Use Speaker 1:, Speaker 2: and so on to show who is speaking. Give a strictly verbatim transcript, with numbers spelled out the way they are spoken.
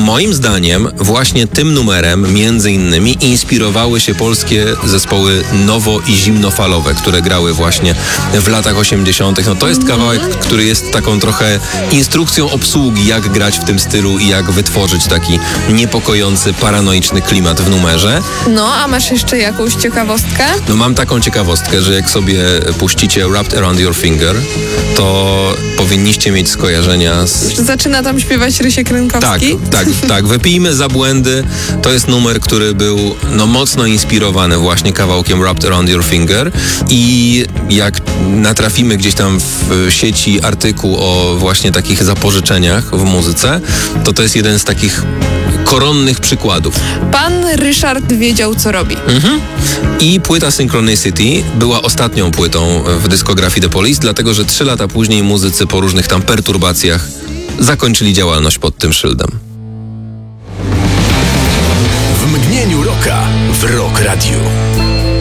Speaker 1: moim zdaniem właśnie tym numerem między innymi inspirowały się polskie zespoły nowo- i zimnofalowe, które grały właśnie w latach osiemdziesiątych. No to jest kawałek, który jest taką trochę instrukcją obsługi, jak grać w tym stylu i jak wytworzyć taki niepokojący, paranoiczny klimat w numerze.
Speaker 2: No, a masz jeszcze jakąś ciekawostkę?
Speaker 1: No mam taką ciekawostkę, że jak sobie puścicie Wrapped Around Your Finger, to powinniście mieć skojarzenia z...
Speaker 2: Zaczyna tam śpiewać Rysiek
Speaker 1: Tak,
Speaker 2: Rynkowski.
Speaker 1: tak, tak. Wypijmy za błędy. To jest numer, który był no, mocno inspirowany właśnie kawałkiem Wrapped Around Your Finger i jak natrafimy gdzieś tam w sieci artykuł o właśnie takich zapożyczeniach w muzyce, to to jest jeden z takich koronnych przykładów.
Speaker 2: Pan Ryszard wiedział, co robi.
Speaker 1: Mhm. I płyta Synchronicity była ostatnią płytą w dyskografii The Police, dlatego że trzy lata później muzycy po różnych tam perturbacjach zakończyli działalność pod tym szyldem.
Speaker 3: W mgnieniu roka w Rock Radio.